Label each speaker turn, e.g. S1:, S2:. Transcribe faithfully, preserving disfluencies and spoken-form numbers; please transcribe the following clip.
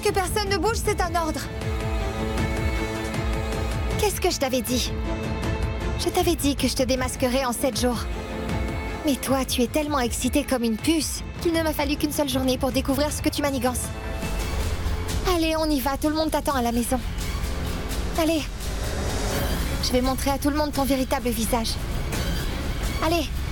S1: Que personne ne bouge, c'est un ordre. Qu'est-ce que je t'avais dit? Je t'avais dit que je te démasquerais en sept jours. Mais toi, tu es tellement excitée comme une puce qu'il ne m'a fallu qu'une seule journée pour découvrir ce que tu manigances. Allez, on y va, tout le monde t'attend à la maison. Allez. Je vais montrer à tout le monde ton véritable visage. Allez.